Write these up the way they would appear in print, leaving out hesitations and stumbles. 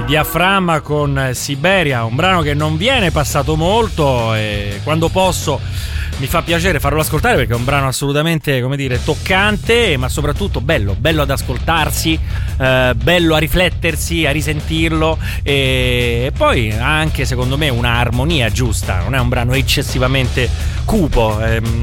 Diaframma con Siberia, un brano che non viene passato molto e quando posso mi fa piacere farlo ascoltare perché è un brano assolutamente, come dire, toccante, ma soprattutto bello ad ascoltarsi, bello a riflettersi, a risentirlo e poi anche secondo me una armonia giusta, non è un brano eccessivamente cupo,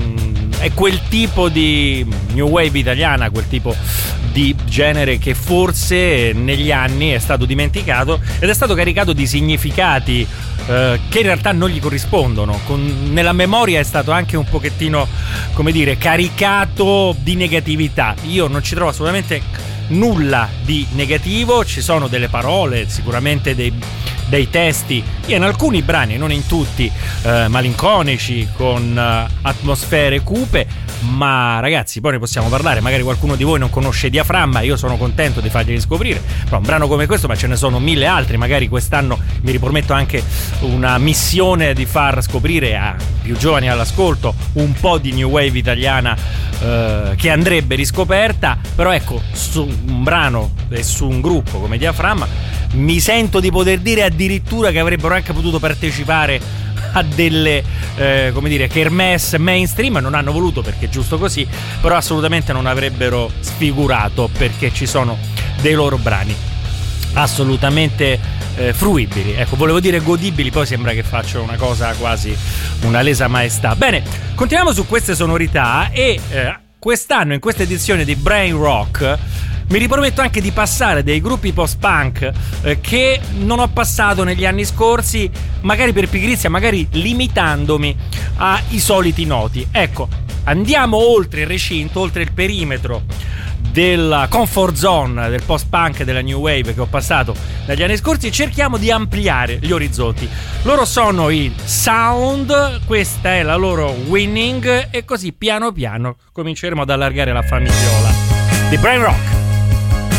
è quel tipo di new wave italiana, quel tipo di genere che forse negli anni è stato dimenticato ed è stato caricato di significati che in realtà non gli corrispondono. Nella memoria è stato anche un pochettino, come dire, caricato di negatività. Io non ci trovo assolutamente nulla di negativo, ci sono delle parole, sicuramente dei testi in alcuni brani, non in tutti, malinconici, con atmosfere cupe, ma ragazzi poi ne possiamo parlare, magari qualcuno di voi non conosce Diaframma, io sono contento di farglieli scoprire, però un brano come questo, ma ce ne sono mille altri, magari quest'anno mi riprometto anche una missione di far scoprire a più giovani all'ascolto un po' di new wave italiana che andrebbe riscoperta. Però ecco, su un brano e su un gruppo come Diaframma mi sento di poter dire addirittura che avrebbero anche potuto partecipare a delle come dire kermesse mainstream, non hanno voluto perché è giusto così, però assolutamente non avrebbero sfigurato perché ci sono dei loro brani assolutamente fruibili, ecco, volevo dire godibili, poi sembra che faccio una cosa quasi una lesa maestà. Bene, continuiamo su queste sonorità e quest'anno in questa edizione di Brain Rock mi riprometto anche di passare dei gruppi post-punk che non ho passato negli anni scorsi, magari per pigrizia, magari limitandomi ai soliti noti. Ecco, andiamo oltre il recinto, oltre il perimetro della comfort zone del post-punk e della new wave che ho passato dagli anni scorsi e cerchiamo di ampliare gli orizzonti. Loro sono i Sound, questa è la loro Winning e così piano piano cominceremo ad allargare la famigliola di Brain Rock.